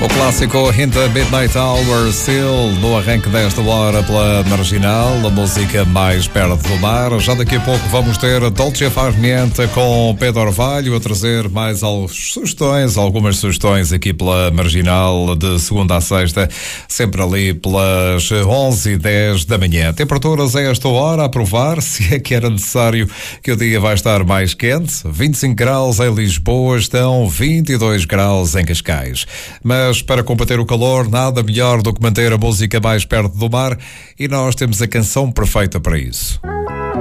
O clássico Hint the Midnight Hour, still no arranque desta hora pela Marginal, a música mais perto do mar. Já daqui a pouco vamos ter Dolce Far Niente com Pedro Orvalho a trazer mais algumas sugestões aqui pela Marginal de segunda a sexta, sempre ali pelas 11h10 da manhã. Temperaturas a esta hora a provar, se é que era necessário que o dia vai estar mais quente. 25 graus em Lisboa, estão 22 graus em Cascais. Mas para combater o calor, nada melhor do que manter a música mais perto do mar, e nós temos a canção perfeita para isso.